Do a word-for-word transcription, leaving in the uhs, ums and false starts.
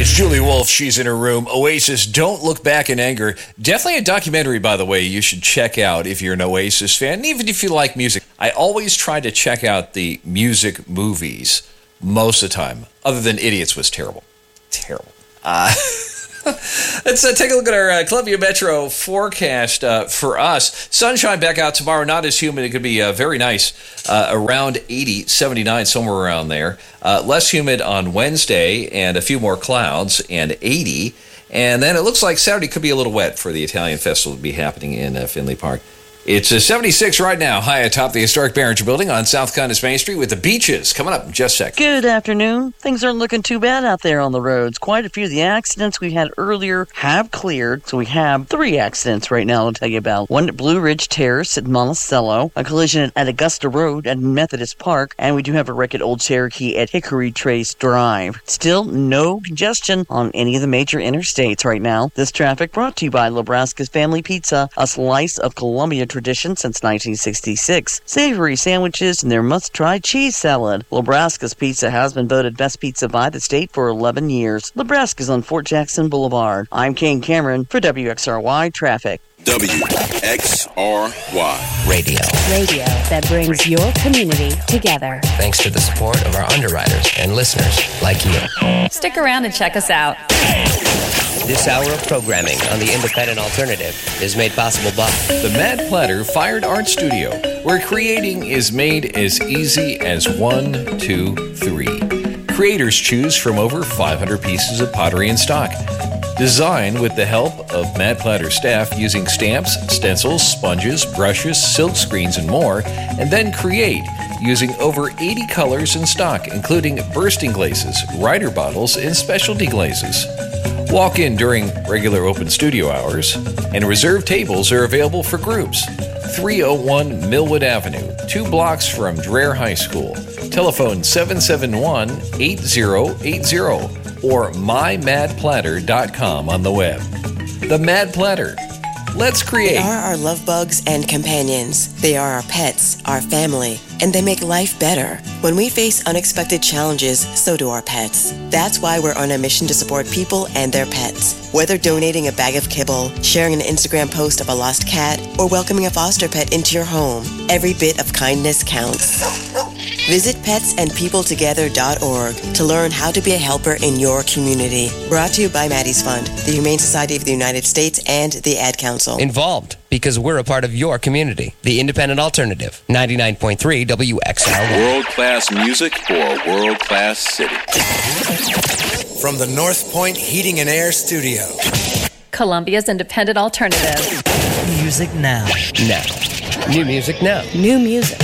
It's Julie Wolf. She's in her room. Oasis, Don't Look Back in Anger. Definitely a documentary, by the way, you should check out if you're an Oasis fan, and even if you like music. I always try to check out the music movies most of the time, other than Idiots was terrible. Terrible. Uh, let's uh, take a look at our uh, Columbia Metro forecast uh, for us. Sunshine back out tomorrow, not as humid. It could be uh, very nice, uh, around eighty, seventy-nine, somewhere around there. Uh, less humid on Wednesday and a few more clouds and eighty. And then it looks like Saturday could be a little wet for the Italian Festival to be happening in uh, Finley Park. It's a seventy-six right now, high atop the historic Behringer Building on South Condes Main Street with the beaches coming up in just a second. Good afternoon. Things aren't looking too bad out there on the roads. Quite a few of the accidents we had earlier have cleared, so we have three accidents right now I'll tell you about. One at Blue Ridge Terrace at Monticello, a collision at Augusta Road at Methodist Park, and we do have a wreck at Old Cherokee at Hickory Trace Drive. Still no congestion on any of the major interstates right now. This traffic brought to you by Nebraska's Family Pizza, a slice of Columbia tradition since nineteen sixty-six. Savory sandwiches and their must-try cheese salad. Nebraska's Pizza has been voted best pizza by the state for eleven years. Nebraska's on Fort Jackson Boulevard. I'm Kane Cameron for W X R Y Traffic. W X R Y Radio. Radio that brings your community together. Thanks to the support of our underwriters and listeners like you. Stick around and check us out. This hour of programming on the Independent Alternative is made possible by the Mad Platter Fine Art Studio, where creating is made as easy as one, two, three. Creators choose from over five hundred pieces of pottery in stock. Design with the help of Mad Platter staff using stamps, stencils, sponges, brushes, silk screens, and more, and then create using over eighty colors in stock, including bursting glazes, rider bottles, and specialty glazes. Walk in during regular open studio hours, and reserved tables are available for groups. three oh one Millwood Avenue, two blocks from Dreher High School. Telephone seven seven one, eight oh eight oh or my mad platter dot com on the web. The Mad Platter. Let's create. They are our love bugs and companions. They are our pets, our family, and they make life better. When we face unexpected challenges, so do our pets. That's why we're on a mission to support people and their pets. Whether donating a bag of kibble, sharing an Instagram post of a lost cat, or welcoming a foster pet into your home, every bit of kindness counts. Visit pets and people together dot org to learn how to be a helper in your community. Brought to you by Maddie's Fund, the Humane Society of the United States, and the Ad Council. Involved because we're a part of your community. The Independent Alternative, ninety-nine point three W X R Y. World-class music for a world-class city. From the North Point Heating and Air Studio. Columbia's Independent Alternative. Music now. Now. New music now. New music